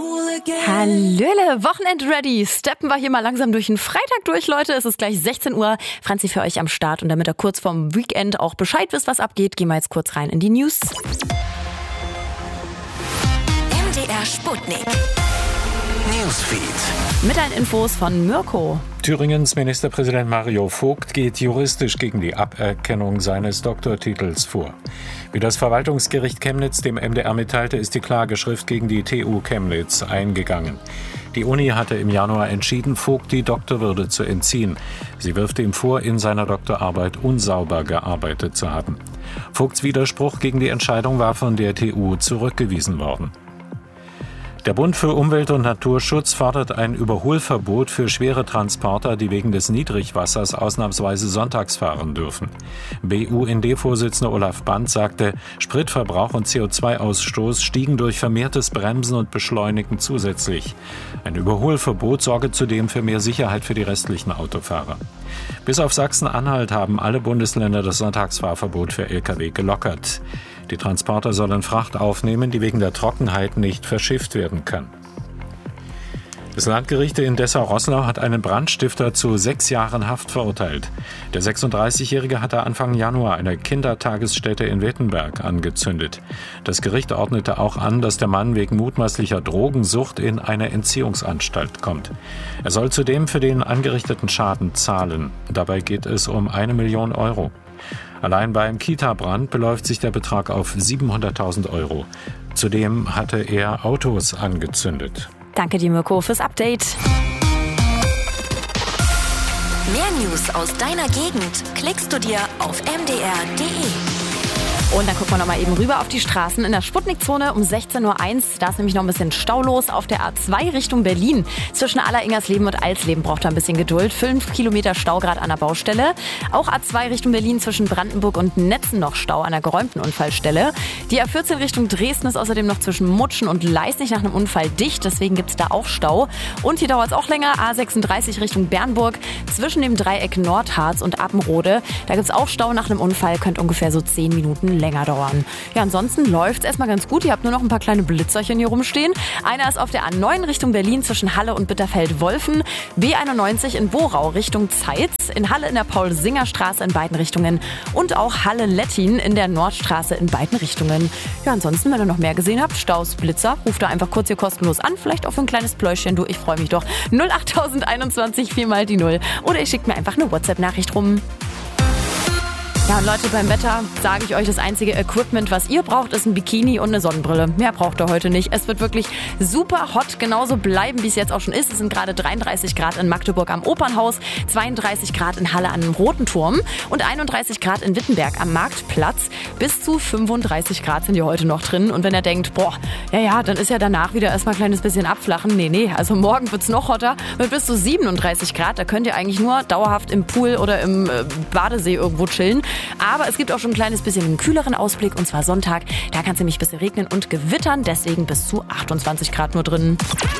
Hallöle, Wochenend-ready. Steppen wir hier mal langsam durch den Freitag durch, Leute. Es ist gleich 16 Uhr. Franzi für euch am Start. Und damit ihr kurz vorm Weekend auch Bescheid wisst, was abgeht, gehen wir jetzt kurz rein in die News. MDR Sputnik. Newsfeed. Mit allen Infos von Mirko. Thüringens Ministerpräsident Mario Vogt geht juristisch gegen die Aberkennung seines Doktortitels vor. Wie das Verwaltungsgericht Chemnitz dem MDR mitteilte, ist die Klageschrift gegen die TU Chemnitz eingegangen. Die Uni hatte im Januar entschieden, Vogt die Doktorwürde zu entziehen. Sie wirft ihm vor, in seiner Doktorarbeit unsauber gearbeitet zu haben. Vogts Widerspruch gegen die Entscheidung war von der TU zurückgewiesen worden. Der Bund für Umwelt und Naturschutz fordert ein Überholverbot für schwere Transporter, die wegen des Niedrigwassers ausnahmsweise sonntags fahren dürfen. BUND-Vorsitzender Olaf Band sagte, Spritverbrauch und CO2-Ausstoß stiegen durch vermehrtes Bremsen und Beschleunigen zusätzlich. Ein Überholverbot sorge zudem für mehr Sicherheit für die restlichen Autofahrer. Bis auf Sachsen-Anhalt haben alle Bundesländer das Sonntagsfahrverbot für Lkw gelockert. Die Transporter sollen Fracht aufnehmen, die wegen der Trockenheit nicht verschifft werden kann. Das Landgericht in Dessau-Roßlau hat einen Brandstifter zu 6 Jahren Haft verurteilt. Der 36-Jährige hatte Anfang Januar eine Kindertagesstätte in Wittenberg angezündet. Das Gericht ordnete auch an, dass der Mann wegen mutmaßlicher Drogensucht in eine Entziehungsanstalt kommt. Er soll zudem für den angerichteten Schaden zahlen. Dabei geht es um 1 Million Euro. Allein beim Kita-Brand beläuft sich der Betrag auf 700.000 Euro. Zudem hatte er Autos angezündet. Danke dir, Mirko, fürs Update. Mehr News aus deiner Gegend klickst du dir auf mdr.de. Und dann gucken wir nochmal eben rüber auf die Straßen in der Sputnik-Zone um 16.01 Uhr. Da ist nämlich noch ein bisschen Stau los auf der A2 Richtung Berlin. Zwischen Alleringersleben und Alsleben braucht er ein bisschen Geduld. 5 Kilometer Stau gerade an der Baustelle. Auch A2 Richtung Berlin zwischen Brandenburg und Netzen noch Stau an der geräumten Unfallstelle. Die A14 Richtung Dresden ist außerdem noch zwischen Mutschen und Leisnig nach einem Unfall dicht. Deswegen gibt es da auch Stau. Und hier dauert es auch länger. A36 Richtung Bernburg zwischen dem Dreieck Nordharz und Appenrode. Da gibt es auch Stau nach einem Unfall. Könnte ungefähr so 10 Minuten länger dauern. Ja, ansonsten läuft es erstmal ganz gut. Ihr habt nur noch ein paar kleine Blitzerchen hier rumstehen. Einer ist auf der A9 Richtung Berlin zwischen Halle und Bitterfeld-Wolfen. B91 in Borau Richtung Zeitz. In Halle in der Paul-Singer-Straße in beiden Richtungen. Und auch Halle-Lettin in der Nordstraße in beiden Richtungen. Ja, ansonsten, wenn ihr noch mehr gesehen habt, Staus, Blitzer, ruft da einfach kurz hier kostenlos an. Vielleicht auch für ein kleines Pläuschchen. Du, ich freue mich doch. 08021 4 mal die 0. Oder ihr schickt mir einfach eine WhatsApp-Nachricht rum. Ja, und Leute, beim Wetter sage ich euch, das einzige Equipment, was ihr braucht, ist ein Bikini und eine Sonnenbrille. Mehr braucht ihr heute nicht. Es wird wirklich super hot, genauso bleiben, wie es jetzt auch schon ist. Es sind gerade 33 Grad in Magdeburg am Opernhaus, 32 Grad in Halle an dem Roten Turm und 31 Grad in Wittenberg am Marktplatz. Bis zu 35 Grad sind hier heute noch drin. Und wenn ihr denkt, dann ist ja danach wieder erstmal ein kleines bisschen abflachen. Nee, also morgen wird's noch hotter mit bis zu 37 Grad. Da könnt ihr eigentlich nur dauerhaft im Pool oder im Badesee irgendwo chillen. Aber es gibt auch schon ein kleines bisschen einen kühleren Ausblick, und zwar Sonntag. Da kann es nämlich ein bisschen regnen und gewittern, deswegen bis zu 28 Grad nur drin.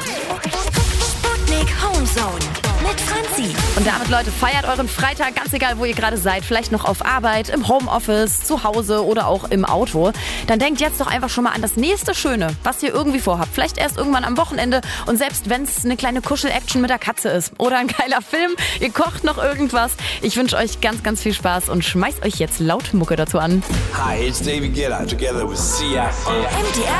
Sputnik Homezone mit Franzi. Und damit, Leute, feiert euren Freitag, ganz egal, wo ihr gerade seid. Vielleicht noch auf Arbeit, im Homeoffice, zu Hause oder auch im Auto. Dann denkt jetzt doch einfach schon mal an das nächste Schöne, was ihr irgendwie vorhabt. Vielleicht erst irgendwann am Wochenende. Und selbst wenn es eine kleine Kuschel-Action mit der Katze ist oder ein geiler Film, ihr kocht noch irgendwas. Ich wünsche euch ganz, ganz viel Spaß und schmeißt euch jetzt laut Mucke dazu an. Hi, it's David Guetta together with Sia. MDR